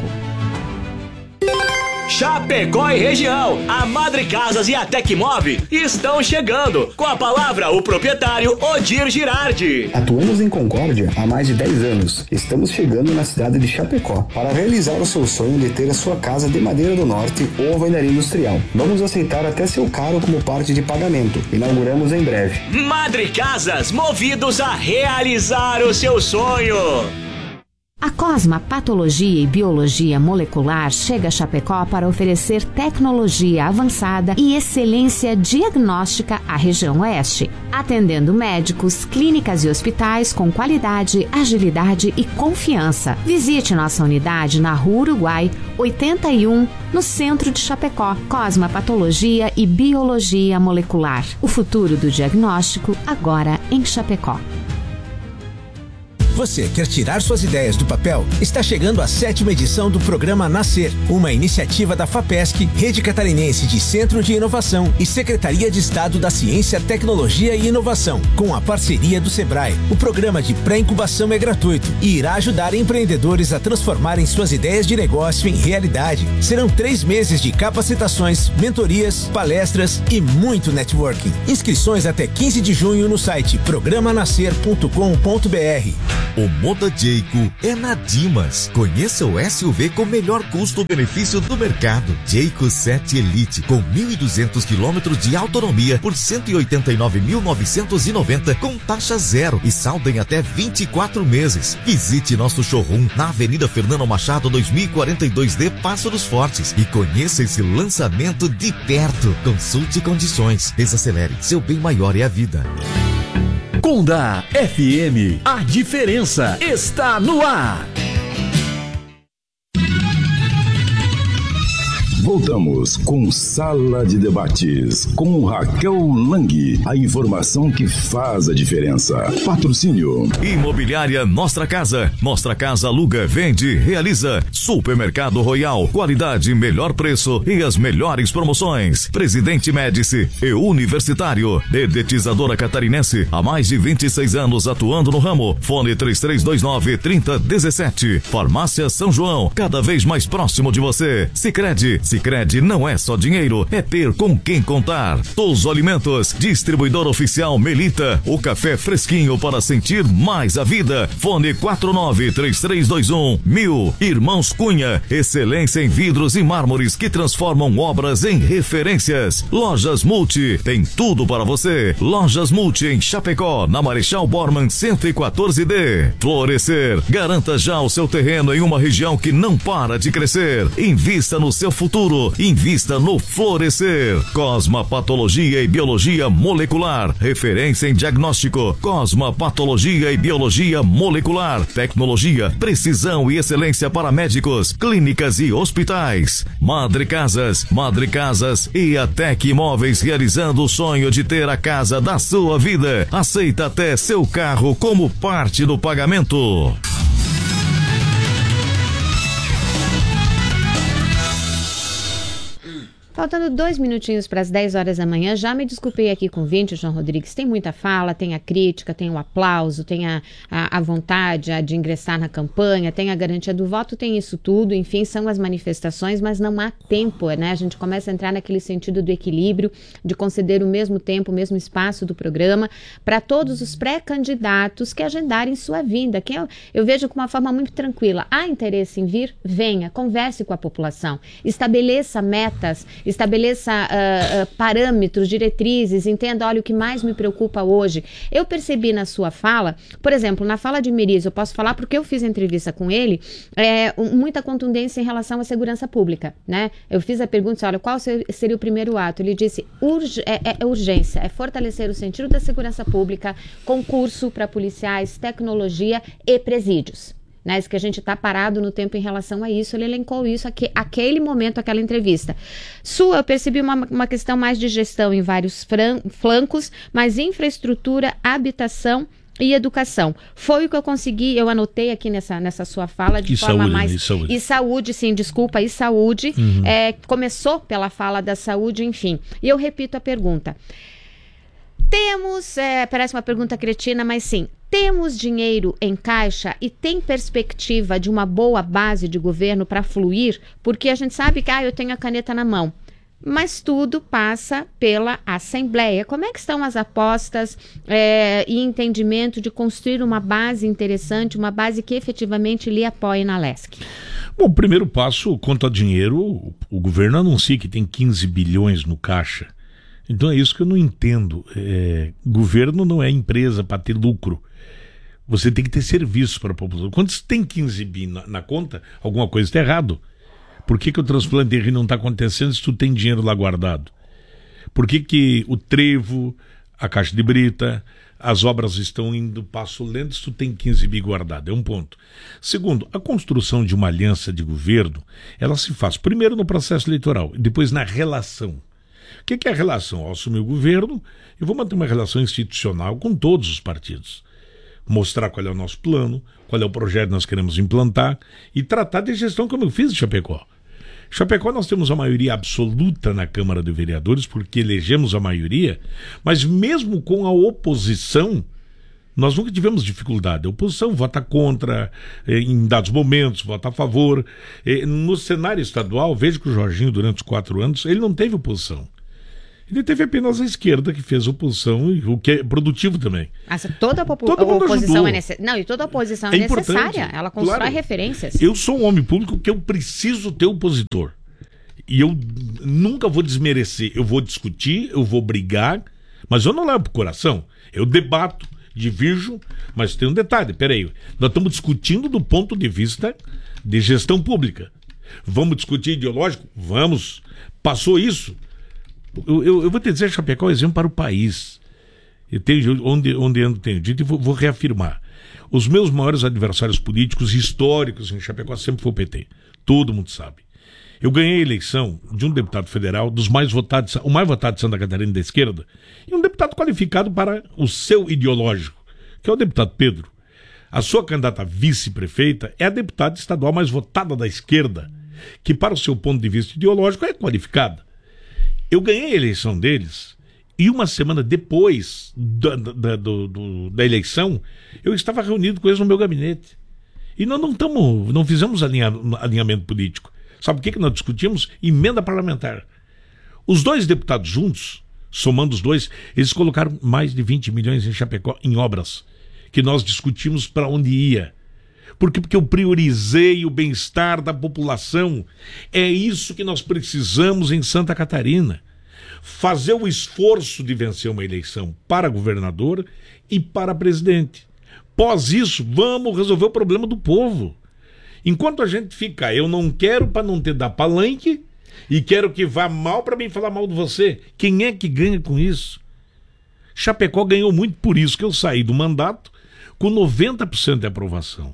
Chapecó e região, a Madre Casas e a Tecmob estão chegando. Com a palavra, o proprietário Odir Girardi. Atuamos em Concórdia há mais de dez anos. Estamos chegando na cidade de Chapecó para realizar o seu sonho de ter a sua casa de madeira do norte ou alvenaria industrial. Vamos aceitar até seu carro como parte de pagamento. Inauguramos em breve. Madre Casas, movidos a realizar o seu sonho. A Cosma Patologia e Biologia Molecular chega a Chapecó para oferecer tecnologia avançada e excelência diagnóstica à região oeste, atendendo médicos, clínicas e hospitais com qualidade, agilidade e confiança. Visite nossa unidade na Rua Uruguai, oitenta e um, no centro de Chapecó. Cosma Patologia e Biologia Molecular. O futuro do diagnóstico agora em Chapecó. Você quer tirar suas ideias do papel? Está chegando a sétima edição do programa Nascer, uma iniciativa da FAPESC, Rede Catarinense de Centro de Inovação e Secretaria de Estado da Ciência, Tecnologia e Inovação, com a parceria do Sebrae. O programa de pré-incubação é gratuito e irá ajudar empreendedores a transformarem suas ideias de negócio em realidade. Serão três meses de capacitações, mentorias, palestras e muito networking. Inscrições até quinze de junho no site programa nascer ponto com ponto b r. O Moda Jayco é na Dimas. Conheça o S U V com melhor custo-benefício do mercado. Jayco sete Elite, com mil e duzentos quilômetros de autonomia por cento e oitenta e nove mil novecentos e noventa, com taxa zero e saldo em até vinte e quatro meses. Visite nosso showroom na Avenida Fernando Machado dois mil e quarenta e dois D, Passo dos Fortes, e conheça esse lançamento de perto. Consulte condições. Desacelere. Seu bem maior é a vida. Condá F M, a diferença está no ar. Voltamos com Sala de Debates, com Raquel Lang, a informação que faz a diferença. Patrocínio. Imobiliária Nostra Casa. Nostra Casa aluga, vende, realiza. Supermercado Royal, qualidade, melhor preço e as melhores promoções. Presidente Médici e Universitário. Dedetizadora Catarinense, há mais de vinte e seis anos atuando no ramo. Fone três três dois nove, três zero um sete. Farmácia São João, cada vez mais próximo de você. Sicredi. Sicredi não é só dinheiro, é ter com quem contar. Touso Alimentos, distribuidor oficial Melita, o café fresquinho para sentir mais a vida. Fone quatro nove três três dois um mil. Irmãos Cunha, excelência em vidros e mármores que transformam obras em referências. Lojas Multi, tem tudo para você. Lojas Multi em Chapecó, na Marechal Bormann cento e quatorze D. Florescer, garanta já o seu terreno em uma região que não para de crescer. Invista no seu futuro. Invista no Florescer. Cosma Patologia e Biologia Molecular, referência em diagnóstico. Cosma Patologia e Biologia Molecular, tecnologia, precisão e excelência para médicos, clínicas e hospitais. Madre Casas, Madre Casas e a Tec Imóveis, realizando o sonho de ter a casa da sua vida. Aceita até seu carro como parte do pagamento. Faltando dois minutinhos para as dez horas da manhã, já me desculpei aqui com o Vinte, João Rodrigues. Tem muita fala, tem a crítica, tem o aplauso, tem a, a, a vontade a, de ingressar na campanha, tem a garantia do voto, tem isso tudo. Enfim, são as manifestações, mas não há tempo, né? A gente começa a entrar naquele sentido do equilíbrio, de conceder o mesmo tempo, o mesmo espaço do programa para todos os pré-candidatos que agendarem sua vinda. Que eu, eu vejo com uma forma muito tranquila. Há interesse em vir? Venha, converse com a população, estabeleça metas, estabeleça uh, uh, parâmetros, diretrizes, entenda, olha, o que mais me preocupa hoje. Eu percebi na sua fala, por exemplo, na fala de Meriz, eu posso falar porque eu fiz a entrevista com ele, é, muita contundência em relação à segurança pública, né? Eu fiz a pergunta, olha, qual seria o primeiro ato? Ele disse, urge, é, é urgência, é fortalecer o sentido da segurança pública, concurso para policiais, tecnologia e presídios. Né, isso que a gente está parado no tempo em relação a isso, ele elencou isso, aqui, aquele momento, aquela entrevista. Sua, eu percebi uma, uma questão mais de gestão em vários fran, flancos, mas infraestrutura, habitação e educação. Foi o que eu consegui, eu anotei aqui nessa, nessa sua fala de e forma saúde, mais... E saúde. E saúde, sim, desculpa, e saúde. Uhum. É, começou pela fala da saúde, enfim. E eu repito a pergunta. Temos, é, parece uma pergunta cretina, mas sim, temos dinheiro em caixa e tem perspectiva de uma boa base de governo para fluir? Porque a gente sabe que ah, eu tenho a caneta na mão, mas tudo passa pela Assembleia. Como é que estão as apostas é, e entendimento de construir uma base interessante, uma base que efetivamente lhe apoie na Lesc? Bom, o primeiro passo, quanto a dinheiro, o governo anuncia que tem quinze bilhões no caixa. Então é isso que eu não entendo. É, governo não é empresa para ter lucro. Você tem que ter serviço para a população. Quando você tem quinze bi na, na conta, alguma coisa está errado. Por que, que o transplante de rim não está acontecendo se tu tem dinheiro lá guardado? Por que, que o trevo, a caixa de brita, as obras estão indo passo lento se tu tem quinze bi guardado? É um ponto. Segundo, a construção de uma aliança de governo, ela se faz primeiro no processo eleitoral e depois na relação. O que, que é a relação? Ao assumir o governo, eu vou manter uma relação institucional com todos os partidos. mostrar qual é o nosso plano, qual é o projeto que nós queremos implantar e tratar de gestão como eu fiz em Chapecó. Chapecó nós temos a maioria absoluta na Câmara de Vereadores, porque elegemos a maioria, mas mesmo com a oposição, nós nunca tivemos dificuldade. A oposição vota contra, em dados momentos, vota a favor. No cenário estadual, vejo que o Jorginho, durante os quatro anos, ele não teve oposição. Ele teve apenas a esquerda que fez oposição, o que é produtivo também. Mas toda a, popu- a oposição é necessária. Não, e toda a oposição é, é necessária. Ela constrói claro. referências. Eu sou um homem público que eu preciso ter opositor. E eu nunca vou desmerecer. Eu vou discutir, eu vou brigar, mas eu não levo pro coração. Eu debato, divirjo, mas tem um detalhe. Peraí, nós estamos discutindo do ponto de vista de gestão pública. Vamos discutir ideológico? Vamos. Passou isso. Eu, eu, eu vou te dizer, Chapecó é um exemplo para o país. Eu tenho, onde, onde ando tenho dito e vou, vou reafirmar. Os meus maiores adversários políticos históricos em Chapecó sempre foi o P T. Todo mundo sabe. Eu ganhei a eleição de um deputado federal, dos mais votados, o mais votado de Santa Catarina da esquerda, e um deputado qualificado para o seu ideológico, que é o deputado Pedro. A sua candidata vice-prefeita é a deputada estadual mais votada da esquerda, que para o seu ponto de vista ideológico é qualificada. Eu ganhei a eleição deles e uma semana depois da, da, do, do, da eleição eu estava reunido com eles no meu gabinete. E nós não, tamo, não fizemos alinha, alinhamento político. Sabe o que, que nós discutimos? Emenda parlamentar. Os dois deputados juntos, somando os dois, eles colocaram mais de vinte milhões em Chapecó em obras que nós discutimos para onde ia. Por quê? Porque eu priorizei o bem-estar da população. É isso que nós precisamos em Santa Catarina. Fazer o esforço de vencer uma eleição para governador e para presidente. Pós isso, vamos resolver o problema do povo. Enquanto a gente ficar, eu não quero para não ter dar palanque e quero que vá mal para mim falar mal de você. Quem é que ganha com isso? Chapecó ganhou muito por isso que eu saí do mandato com noventa por cento de aprovação.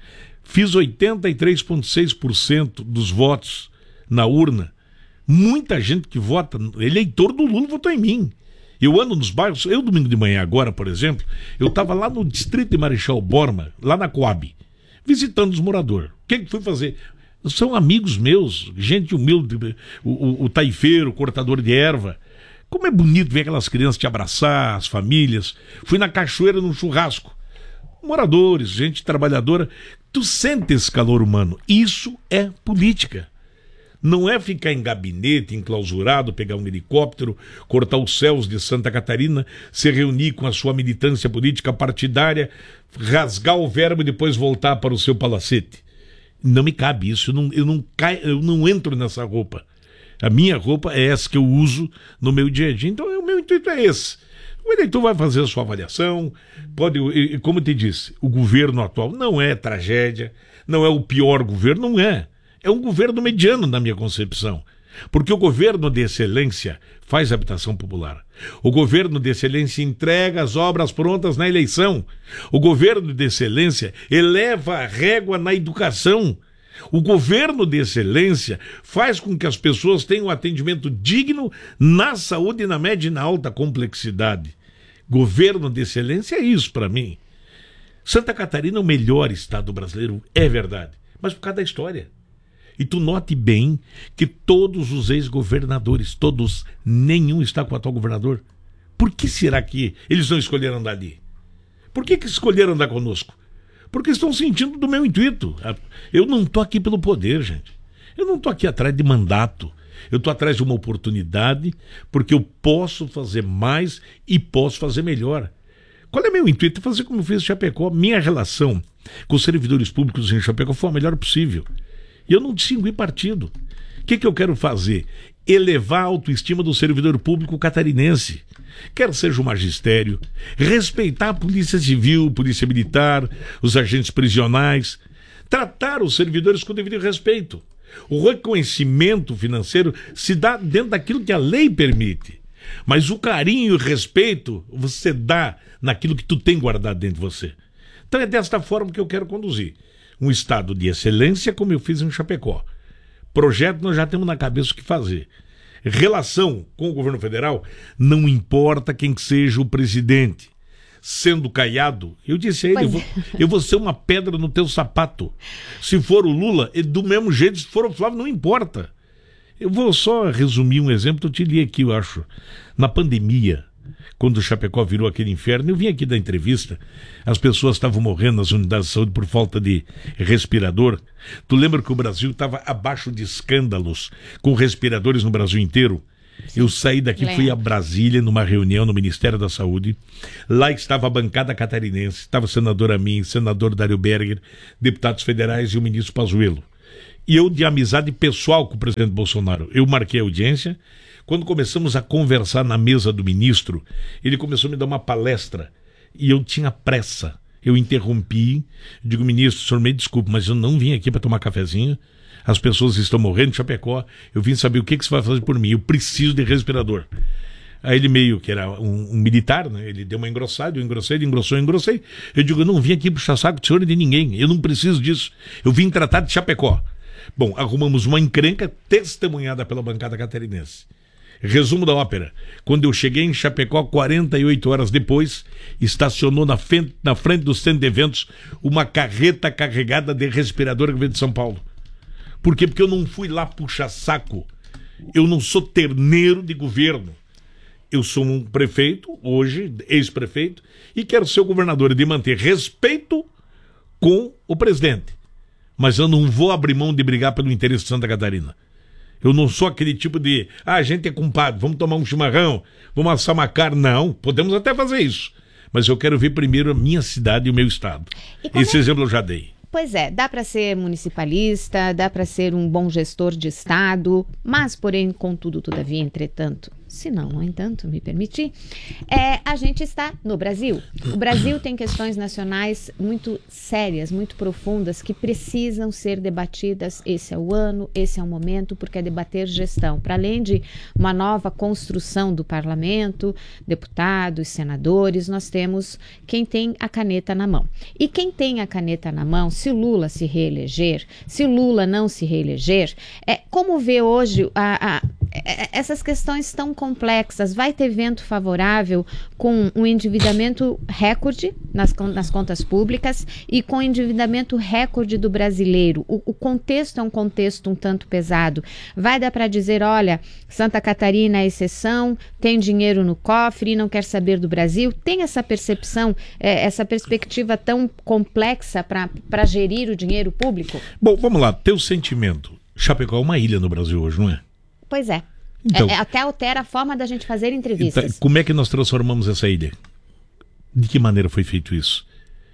Fiz oitenta e três vírgula seis por cento dos votos na urna. Muita gente que vota, eleitor do Lula votou em mim. Eu ando nos bairros, eu domingo de manhã agora, por exemplo, eu estava lá no distrito de Marechal Borba, lá na Coab, visitando os moradores. O que que fui fazer? São amigos meus, gente humilde, o, o, o taifeiro, o cortador de erva. Como é bonito ver aquelas crianças te abraçar, as famílias. Fui na cachoeira num churrasco. Moradores, gente trabalhadora. Tu sente esse calor humano. Isso é política. Não é ficar em gabinete, enclausurado, pegar um helicóptero, cortar os céus de Santa Catarina, se reunir com a sua militância política partidária, rasgar o verbo e depois voltar para o seu palacete. Não me cabe isso, eu não, eu não, caio, eu não entro nessa roupa. A minha roupa é essa que eu uso no meu dia a dia. Então o meu intuito é esse. O eleitor vai fazer a sua avaliação, pode, como eu te disse, o governo atual não é tragédia, não é o pior governo, não é. É um governo mediano na minha concepção. Porque o governo de excelência faz habitação popular. O governo de excelência entrega as obras prontas na eleição. O governo de excelência eleva a régua na educação. O governo de excelência faz com que as pessoas tenham um atendimento digno na saúde, na média e na alta complexidade. Governo de excelência é isso para mim. Santa Catarina é o melhor estado brasileiro, é verdade, mas por causa da história. E tu note bem que todos os ex-governadores, todos, nenhum está com o atual governador. Por que será que eles não escolheram andar ali? Por que que escolheram andar conosco? Porque estão sentindo do meu intuito. Eu não estou aqui pelo poder, gente. Eu não estou aqui atrás de mandato. Eu estou atrás de uma oportunidade, porque eu posso fazer mais e posso fazer melhor. Qual é o meu intuito? Fazer como eu fiz em Chapecó. Minha relação com os servidores públicos em Chapecó foi a melhor possível. E eu não distingui partido. O que que eu quero fazer? Elevar a autoestima do servidor público catarinense. Quer seja o magistério, respeitar a polícia civil, polícia militar, os agentes prisionais, tratar os servidores com o devido respeito. O reconhecimento financeiro se dá dentro daquilo que a lei permite. Mas o carinho e o respeito você dá naquilo que tu tem guardado dentro de você. Então é desta forma que eu quero conduzir. Um estado de excelência como eu fiz em Chapecó. Projeto nós já temos na cabeça o que fazer. Relação com o governo federal, não importa quem seja o presidente. sendo caiado, eu disse a ele, eu vou, é. eu vou ser uma pedra no teu sapato. Se for o Lula, do mesmo jeito, se for o Flávio, não importa. Eu vou só resumir um exemplo, eu te li aqui, eu acho. Na pandemia, quando o Chapecó virou aquele inferno, eu vim aqui da entrevista, as pessoas estavam morrendo nas unidades de saúde por falta de respirador. Tu lembra que o Brasil estava abaixo de escândalos com respiradores no Brasil inteiro? Sim. Eu saí daqui, fui a Brasília numa reunião no Ministério da Saúde. Lá estava a bancada catarinense, estava o senador Amin, senador Dário Berger, deputados federais e o ministro Pazuello. E eu, de amizade pessoal com o presidente Bolsonaro, eu marquei a audiência. Quando começamos a conversar na mesa do ministro, ele começou a me dar uma palestra e eu tinha pressa. Eu interrompi, digo, ministro, o senhor me desculpe, mas eu não vim aqui para tomar cafezinho. As pessoas estão morrendo em Chapecó, eu vim saber o que, que você vai fazer por mim, eu preciso de respirador. Aí ele meio que era um, um militar, né? Ele deu uma engrossada, eu engrossei, ele engrossou, eu engrossei. Eu digo, eu não vim aqui puxar saco de senhor e de ninguém, eu não preciso disso. Eu vim tratar de Chapecó. Bom, arrumamos uma encrenca testemunhada pela bancada catarinense. Resumo da ópera. Quando eu cheguei em Chapecó, quarenta e oito horas depois, estacionou na frente, na frente do centro de eventos uma carreta carregada de respirador que veio de São Paulo. Por quê? Porque eu não fui lá puxar saco. Eu não sou terneiro de governo. Eu sou um prefeito, hoje, ex-prefeito, e quero ser o governador de manter respeito com o presidente. Mas eu não vou abrir mão de brigar pelo interesse de Santa Catarina. Eu não sou aquele tipo de, ah, a gente é compadre, vamos tomar um chimarrão, vamos assar uma carne. Não, podemos até fazer isso. Mas eu quero ver primeiro a minha cidade e o meu estado. Esse é... exemplo eu já dei. Pois é, dá para ser municipalista, dá para ser um bom gestor de estado, mas, porém, contudo, todavia, entretanto, se não, no entanto, me permitir, é, a gente está no Brasil. O Brasil tem questões nacionais muito sérias, muito profundas, que precisam ser debatidas. Esse é o ano, esse é o momento, porque é debater gestão. Para além de uma nova construção do parlamento, deputados, senadores, nós temos quem tem a caneta na mão. E quem tem a caneta na mão, se o Lula se reeleger, se o Lula não se reeleger, é, como vê hoje a, a, essas questões tão complexas? Vai ter vento favorável com um endividamento recorde nas, nas contas públicas e com o endividamento recorde do brasileiro. O, o contexto é um contexto um tanto pesado. Vai dar para dizer, olha, Santa Catarina é exceção, tem dinheiro no cofre e não quer saber do Brasil? Tem essa percepção, é, essa perspectiva tão complexa para gerir o dinheiro público? Bom, vamos lá, teu sentimento. Chapecó é uma ilha no Brasil hoje, não é? Pois é. Então, é, é. Até altera a forma da gente fazer entrevistas. Então, como é que nós transformamos essa ilha? De que maneira foi feito isso?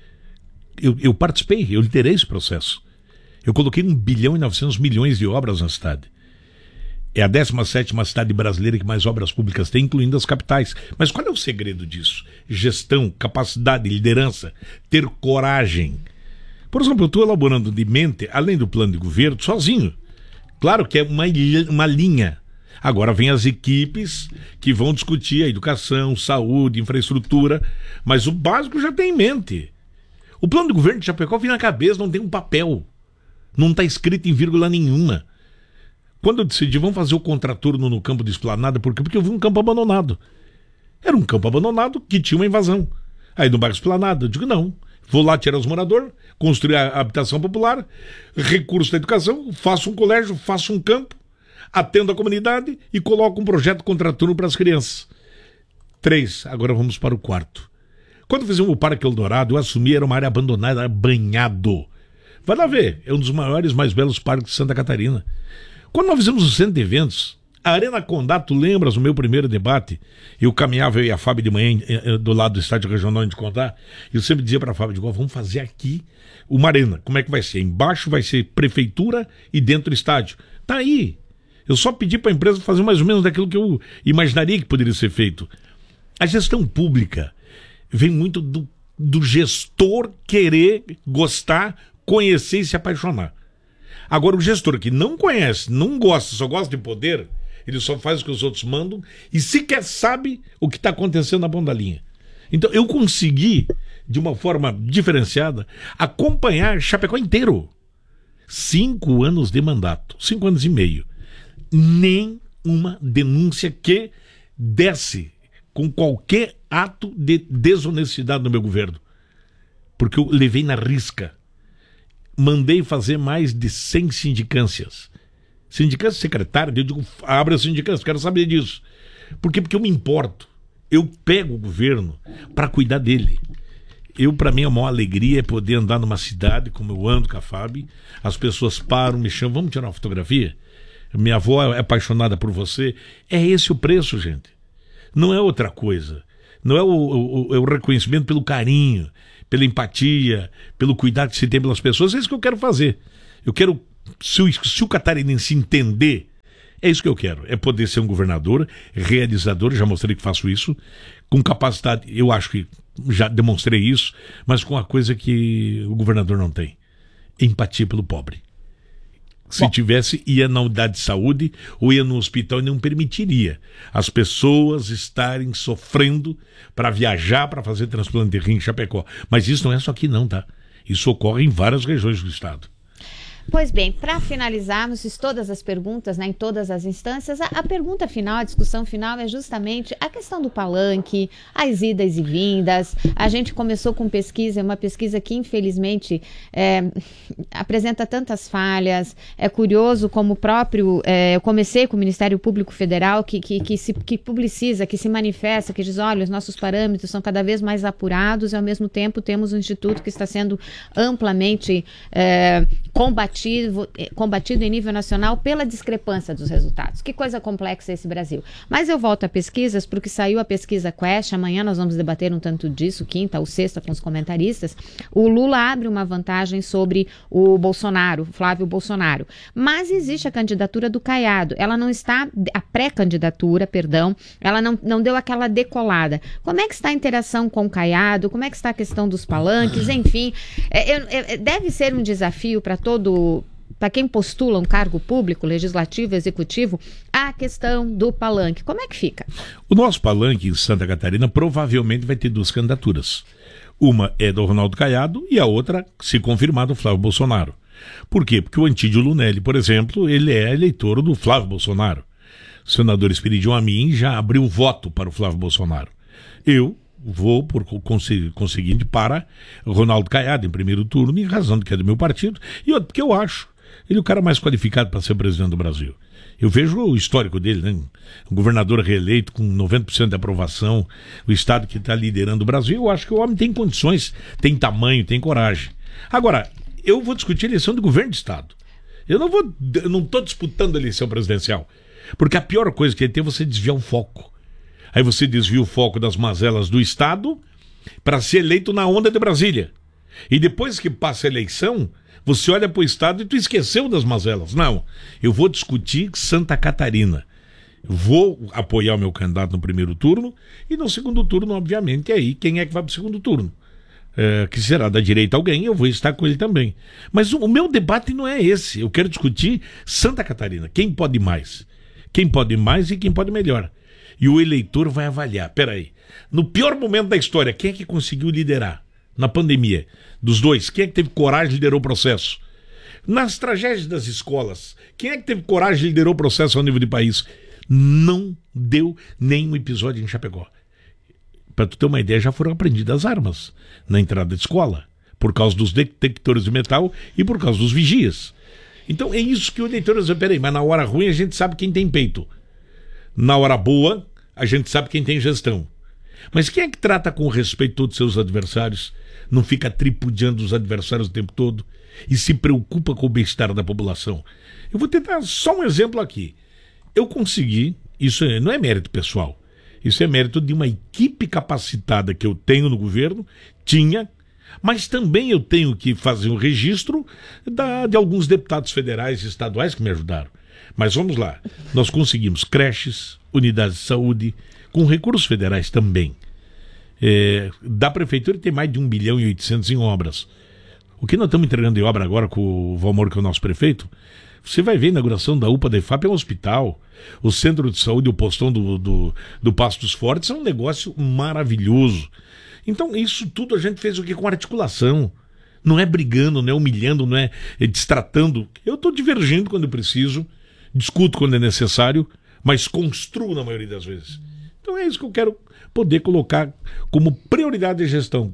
Eu, eu participei, eu liderei esse processo. Eu coloquei um bilhão e novecentos milhões de obras na cidade. É a décima sétima cidade brasileira que mais obras públicas tem, incluindo as capitais. Mas qual é o segredo disso? Gestão, capacidade, liderança, ter coragem. Por exemplo, eu estou elaborando de mente, além do plano de governo, sozinho. Claro que é uma, uma linha. Agora vem as equipes que vão discutir a educação, saúde, infraestrutura, mas o básico já tem em mente. O plano de governo de Chapecó vem na cabeça, não tem um papel. Não está escrito em vírgula nenhuma. Quando eu decidi, vamos fazer o contraturno no campo de Esplanada, por quê? Porque eu vi um campo abandonado. Era um campo abandonado que tinha uma invasão. Aí no bairro Esplanada, eu digo, não, vou lá tirar os moradores, construir a habitação popular, recurso da educação, faço um colégio, faço um campo, atendo a comunidade e coloco um projeto contraturno para as crianças. Três, agora vamos para o quarto. Quando fizemos o Parque Eldorado, eu assumi, era uma área abandonada, era banhado. Vai lá ver, é um dos maiores, mais belos parques de Santa Catarina. Quando nós fizemos o centro de eventos, a Arena Condá, tu lembras no meu primeiro debate? Eu caminhava, eu e a Fábio de manhã do lado do estádio regional de Condá, e eu sempre dizia para a Fábio, digo, vamos fazer aqui uma arena. Como é que vai ser? Embaixo vai ser prefeitura e dentro estádio. Tá aí. Eu só pedi para a empresa fazer mais ou menos daquilo que eu imaginaria que poderia ser feito. A gestão pública vem muito do, do gestor querer, gostar, conhecer e se apaixonar. Agora, o gestor que não conhece, não gosta, só gosta de poder, ele só faz o que os outros mandam e sequer sabe o que está acontecendo na ponta da linha. Então, eu consegui, de uma forma diferenciada, acompanhar Chapecó inteiro. Cinco anos de mandato, cinco anos e meio. Nem uma denúncia que desse com qualquer ato de desonestidade no meu governo. Porque eu levei na risca. Mandei fazer mais de cem sindicâncias. Sindicância secretária, eu digo, abre a sindicância, quero saber disso. Por quê? Porque eu me importo. Eu pego o governo para cuidar dele. Eu, para mim, a maior alegria é poder andar numa cidade, como eu ando com a Fábio, as pessoas param, me chamam, vamos tirar uma fotografia? Minha avó é apaixonada por você. É esse o preço, gente. Não é outra coisa. Não é o, o, o reconhecimento pelo carinho, pela empatia, pelo cuidado que se tem pelas pessoas. É isso que eu quero fazer. Eu quero, se o, se o catarinense entender, é isso que eu quero. É poder ser um governador realizador, já mostrei que faço isso, com capacidade, eu acho que já demonstrei isso, mas com uma coisa que o governador não tem: empatia pelo pobre. Se Bom. tivesse, ia na unidade de saúde ou ia no hospital e não permitiria as pessoas estarem sofrendo para viajar, para fazer transplante de rim em Chapecó. Mas isso não é só aqui não, tá? Isso ocorre em várias regiões do estado. Pois bem, para finalizarmos todas as perguntas, né, em todas as instâncias, a, a pergunta final, a discussão final é justamente a questão do palanque, as idas e vindas. A gente começou com pesquisa, uma pesquisa que infelizmente é, apresenta tantas falhas. É curioso como o próprio, é, eu comecei com o Ministério Público Federal, que, que, que, se, que publiciza, que se manifesta, que diz, olha, os nossos parâmetros são cada vez mais apurados e ao mesmo tempo temos um instituto que está sendo amplamente é, combatido combatido em nível nacional pela discrepância dos resultados. Que coisa complexa é esse Brasil. Mas eu volto a pesquisas, porque saiu a pesquisa Quest, amanhã nós vamos debater um tanto disso, quinta ou sexta com os comentaristas. O Lula abre uma vantagem sobre o Bolsonaro, Flávio Bolsonaro. Mas existe a candidatura do Caiado. Ela não está, a pré-candidatura, perdão, ela não, não deu aquela decolada. Como é que está a interação com o Caiado? Como é que está a questão dos palanques? Enfim, é, é, deve ser um desafio para todo para quem postula um cargo público, legislativo, executivo, a questão do palanque. Como é que fica? O nosso palanque em Santa Catarina provavelmente vai ter duas candidaturas. Uma é do Ronaldo Caiado e a outra, se confirmar, do Flávio Bolsonaro. Por quê? Porque o Antídio Lunelli, por exemplo, ele é eleitor do Flávio Bolsonaro. O senador Espiridion Amin já abriu voto para o Flávio Bolsonaro. Eu vou, por conseguinte, para Ronaldo Caiado em primeiro turno, em razão de que é do meu partido, e outro, porque eu acho ele é o cara mais qualificado para ser presidente do Brasil. Eu vejo o histórico dele, né? Um governador reeleito com noventa por cento de aprovação, o estado que está liderando o Brasil. Eu acho que o homem tem condições, tem tamanho, tem coragem. Agora, eu vou discutir a eleição do governo de estado. Eu não vou, eu não estou disputando a eleição presidencial, porque a pior coisa que ele tem é você desviar o foco. Aí você desvia o foco das mazelas do estado para ser eleito na onda de Brasília. E depois que passa a eleição, você olha para o estado e tu esqueceu das mazelas. Não, eu vou discutir Santa Catarina. Vou apoiar o meu candidato no primeiro turno e no segundo turno, obviamente, aí quem é que vai para o segundo turno? É, que será da direita alguém, eu vou estar com ele também. Mas o, o meu debate não é esse. Eu quero discutir Santa Catarina. Quem pode mais? Quem pode mais e quem pode melhor? E o eleitor vai avaliar. Peraí, no pior momento da história, quem é que conseguiu liderar? Na pandemia, dos dois, quem é que teve coragem e liderou o processo? Nas tragédias das escolas, quem é que teve coragem e liderou o processo ao nível de país? Não deu nenhum episódio em Chapecó. Para tu ter uma ideia, já foram apreendidas armas na entrada de escola, por causa dos detectores de metal e por causa dos vigias. Então é isso que o eleitor diz, peraí, mas na hora ruim a gente sabe quem tem peito. Na hora boa, a gente sabe quem tem gestão. Mas quem é que trata com respeito todos os seus adversários, não fica tripudiando os adversários o tempo todo e se preocupa com o bem-estar da população? Eu vou tentar só um exemplo aqui. Eu consegui, isso não é mérito pessoal, isso é mérito de uma equipe capacitada que eu tenho no governo, tinha, mas também eu tenho que fazer um registro da, de alguns deputados federais e estaduais que me ajudaram. Mas vamos lá, nós conseguimos creches, unidades de saúde, com recursos federais também. É, da prefeitura tem mais de um bilhão e oitocentos em obras. O que nós estamos entregando em obra agora com o Valmor, que é o nosso prefeito, você vai ver a inauguração da U P A da I F A P, é um hospital. O centro de saúde, o postão do, do, do Passo dos Fortes é um negócio maravilhoso. Então isso tudo a gente fez o que? Com articulação. Não é brigando, não é humilhando, não é destratando. Eu estou divergindo quando eu preciso, discuto quando é necessário, mas construo na maioria das vezes. Então é isso que eu quero poder colocar como prioridade de gestão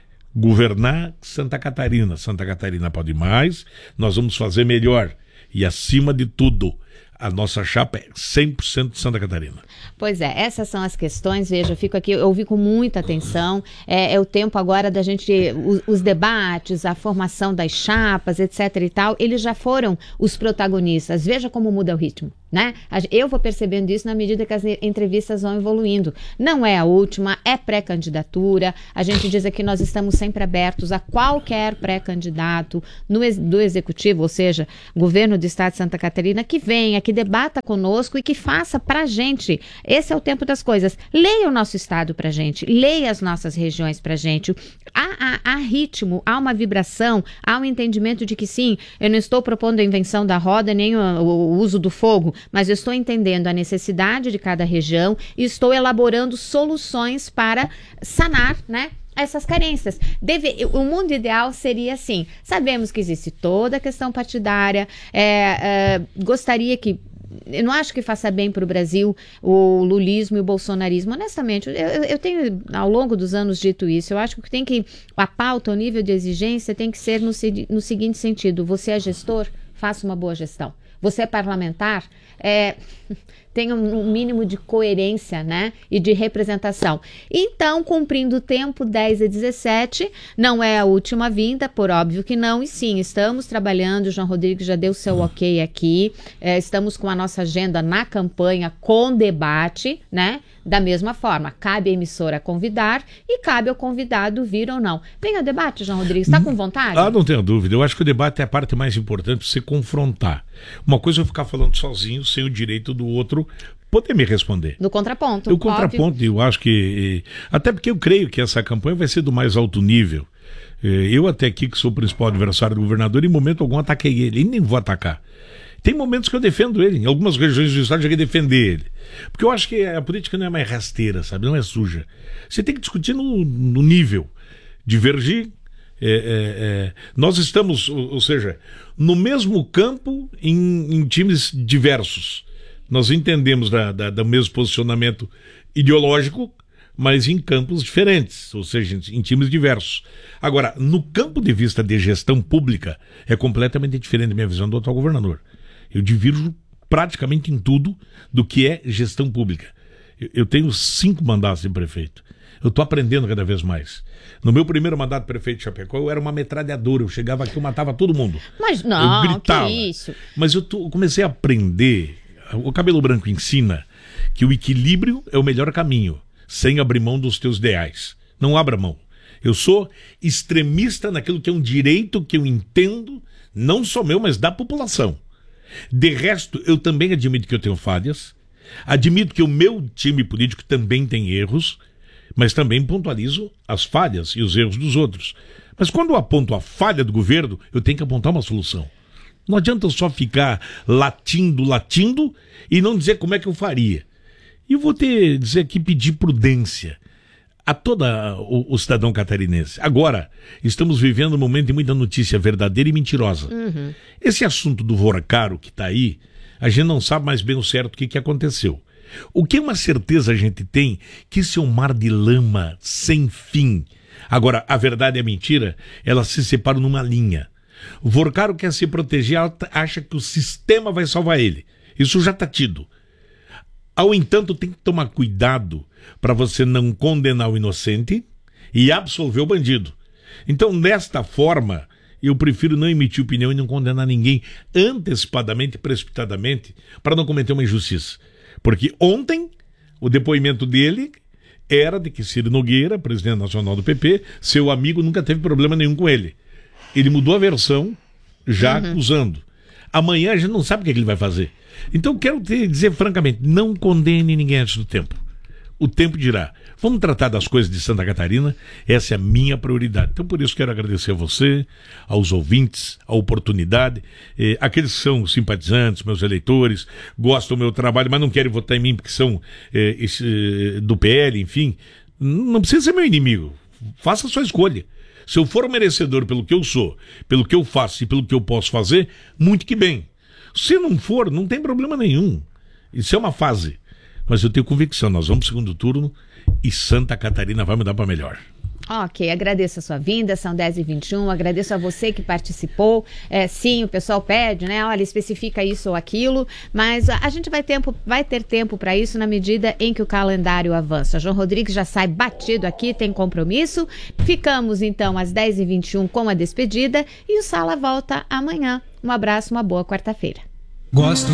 governar Santa Catarina. Santa Catarina pode mais, nós vamos fazer melhor. E acima de tudo, a nossa chapa é cem por cento de Santa Catarina. Pois é, essas são as questões, veja, eu fico aqui, eu ouvi com muita atenção, é, é o tempo agora da gente, os, os debates, a formação das chapas, etc e tal, eles já foram os protagonistas, veja como muda o ritmo, né? Eu vou percebendo isso na medida que as entrevistas vão evoluindo. Não é a última, é pré-candidatura, a gente diz aqui, nós estamos sempre abertos a qualquer pré-candidato no, do executivo, ou seja, governo do estado de Santa Catarina, que venha, que debata conosco e que faça pra gente. Esse é o tempo das coisas. Leia o nosso estado pra gente, leia as nossas regiões pra gente. Há, há, há ritmo, há uma vibração, há um entendimento de que sim, eu não estou propondo a invenção da roda nem o, o, o uso do fogo, mas eu estou entendendo a necessidade de cada região e estou elaborando soluções para sanar, né, essas carências. Deve, o mundo ideal seria assim, sabemos que existe toda a questão partidária, é, é, gostaria que, eu não acho que faça bem para o Brasil o lulismo e o bolsonarismo, honestamente, eu, eu tenho ao longo dos anos dito isso, eu acho que tem que, a pauta, o nível de exigência tem que ser no, no seguinte sentido, você é gestor, faça uma boa gestão. Você é parlamentar, é, tem um, um mínimo de coerência, né, e de representação. Então, cumprindo o tempo, dez e dezessete, não é a última vinda, por óbvio que não, e sim, estamos trabalhando, o João Rodrigues já deu seu ok aqui, é, estamos com a nossa agenda na campanha com debate, né, da mesma forma, cabe à emissora convidar e cabe ao convidado vir ou não. Vem ao debate, João Rodrigues, está com vontade? Ah, não tenho dúvida, eu acho que o debate é a parte mais importante para você confrontar. Uma coisa é eu ficar falando sozinho, sem o direito do outro poder me responder. Do contraponto. O contraponto, eu acho que... Até porque eu creio que essa campanha vai ser do mais alto nível. Eu até aqui, que sou o principal adversário do governador, em momento algum ataquei ele, e nem vou atacar. Tem momentos que eu defendo ele, em algumas regiões do estado eu cheguei a defender ele. Porque eu acho que a política não é mais rasteira, sabe? Não é suja. Você tem que discutir no, no nível. Divergir. É, é, é, nós estamos, ou, ou seja, no mesmo campo em, em times diversos. Nós entendemos da, da, do mesmo posicionamento ideológico, mas em campos diferentes, ou seja, em times diversos. Agora, no campo de vista de gestão pública, é completamente diferente da minha visão do atual governador. Eu divirjo praticamente em tudo do que é gestão pública. Eu, eu tenho cinco mandatos de prefeito. Eu estou aprendendo cada vez mais. No meu primeiro mandato de prefeito de Chapecó, eu era uma metralhadora. Eu chegava aqui, eu matava todo mundo. Mas não, eu gritava. Que isso? Mas eu, tô, eu comecei a aprender. O Cabelo Branco ensina que o equilíbrio é o melhor caminho, sem abrir mão dos teus ideais. Não abra mão. Eu sou extremista naquilo que é um direito que eu entendo, não só meu, mas da população. De resto, eu também admito que eu tenho falhas, admito que o meu time político também tem erros, mas também pontualizo as falhas e os erros dos outros. Mas quando eu aponto a falha do governo, eu tenho que apontar uma solução. Não adianta eu só ficar latindo, latindo e não dizer como é que eu faria. E eu vou ter dizer aqui, pedir prudência a todo o, o cidadão catarinense. Agora, estamos vivendo um momento de muita notícia verdadeira e mentirosa. Uhum. Esse assunto do Vorcaro que está aí, a gente não sabe mais bem o certo o que, que aconteceu. O que é uma certeza a gente tem, que isso é um mar de lama sem fim. Agora, a verdade e a mentira, elas se separam numa linha. O Vorcaro quer se proteger, acha que o sistema vai salvar ele. Isso já está tido. Ao entanto, tem que tomar cuidado para você não condenar o inocente e absolver o bandido. Então, desta forma, eu prefiro não emitir opinião e não condenar ninguém antecipadamente, precipitadamente, para não cometer uma injustiça. Porque ontem, o depoimento dele era de que Ciro Nogueira, presidente nacional do P P, seu amigo, nunca teve problema nenhum com ele. Ele mudou a versão, já uhum. acusando. Amanhã a gente não sabe o que, é que ele vai fazer. Então quero te dizer francamente, não condene ninguém antes do tempo. O tempo dirá. Vamos tratar das coisas de Santa Catarina, essa é a minha prioridade. Então por isso quero agradecer a você, aos ouvintes, a oportunidade, eh, aqueles que são simpatizantes, meus eleitores, gostam do meu trabalho, mas não querem votar em mim porque são eh, esse, do P L, enfim. Não precisa ser meu inimigo. Faça a sua escolha. Se eu for merecedor pelo que eu sou, pelo que eu faço e pelo que eu posso fazer, muito que bem. Se não for, não tem problema nenhum. Isso é uma fase. Mas eu tenho convicção, nós vamos para o segundo turno e Santa Catarina vai mudar para melhor. Ok, agradeço a sua vinda, são dez e vinte e um, agradeço a você que participou. É, sim, o pessoal pede, né? Olha, especifica isso ou aquilo, mas a, a gente vai, tempo, vai ter tempo para isso na medida em que o calendário avança. João Rodrigues já sai batido aqui, tem compromisso. Ficamos então às dez e vinte e um com a despedida e o Sala volta amanhã. Um abraço, uma boa quarta-feira. Gosto